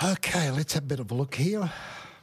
Okay, let's have a bit of a look here.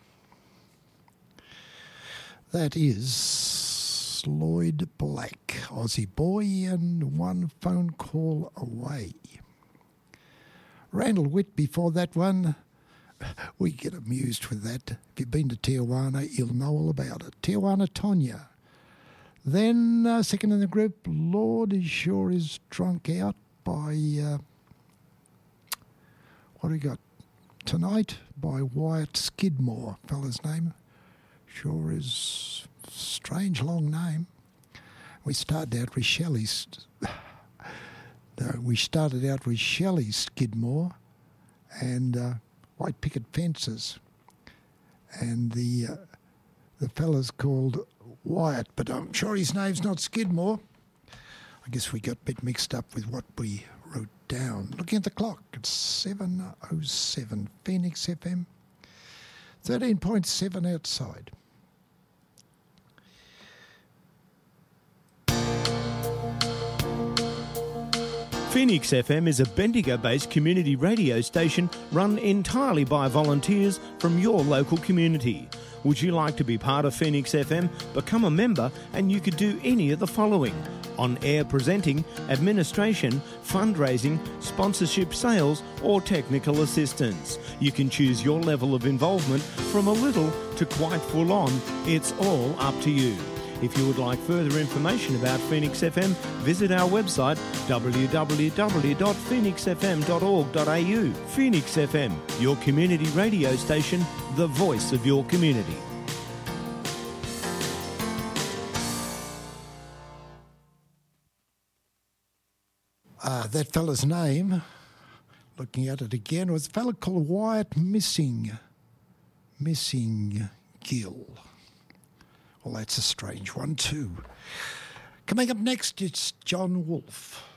That is Lloyd Black, Aussie boy, and one phone call away. Randall Witt before that one. We get amused with that. If you've been to Tijuana, you'll know all about it. Tijuana Tonya. Then second in the group, Lord is Sure is Drunk Out by, what do we got? Tonight by Wyatt Skidmore, fella's name. Sure is strange long name. We started out with Shelley Skidmore and White Picket Fences. And the fella's called Wyatt, but I'm sure his name's not Skidmore. I guess we got a bit mixed up with what we wrote down. Looking at the clock, it's 7:07. Phoenix FM, 13.7 outside. Phoenix FM is a Bendigo-based community radio station run entirely by volunteers from your local community. Would you like to be part of Phoenix FM? Become a member and you could do any of the following: on-air presenting, administration, fundraising, sponsorship, sales or technical assistance. You can choose your level of involvement from a little to quite full on. It's all up to you. If you would like further information about Phoenix FM, visit our website www.phoenixfm.org.au. Phoenix FM, your community radio station, the voice of your community. That fella's name, looking at it again, was a fella called Wyatt Missing Gill. Well, that's a strange one too. Coming up next, it's John Wolfe.